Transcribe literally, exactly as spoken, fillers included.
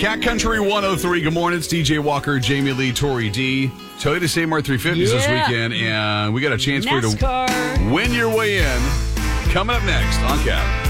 Cat Country one oh three. Good morning. It's D J Walker, Jamie Lee, Tori D. Toyota Seymour three fifties Yeah. this weekend, and we got a chance NASCAR. for you to win your way in. Coming up next on Cat.